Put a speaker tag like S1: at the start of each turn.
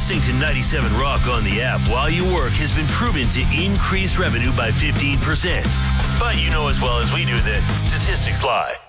S1: Listening to 97 Rock on the app while you work has been proven to increase revenue by 15%. But you know as well as we do that statistics lie.